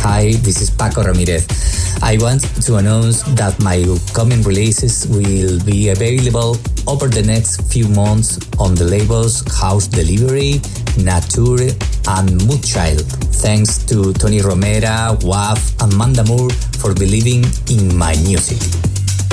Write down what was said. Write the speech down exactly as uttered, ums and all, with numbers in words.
Hi, this is Paco Ramirez. I want to announce that my upcoming releases will be available over the next few months on the labels House Delivery, Nature, and Moodchild. Thanks to Tony Romera, W A F, and Manda Moore for believing in my music.